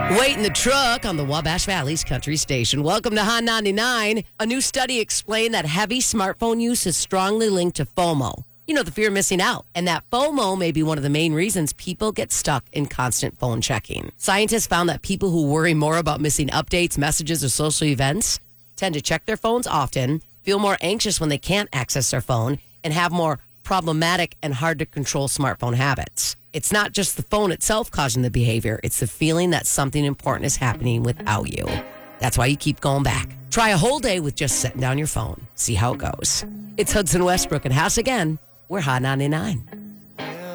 Wait in the truck on the Wabash Valley's Country Station. Welcome to Hot 99. A new study explained that heavy smartphone use is strongly linked to FOMO. You know, the fear of missing out. And that FOMO may be one of the main reasons people get stuck in constant phone checking. Scientists found that people who worry more about missing updates, messages, or social events tend to check their phones often, feel more anxious when they can't access their phone, and have more problematic and hard to control smartphone habits. It's not just the phone itself causing the behavior. It's the feeling that something important is happening without you. That's why you keep going back. Try a whole day with just setting down your phone. See how it goes. It's Hudson Westbrook and House again. We're Hot 99.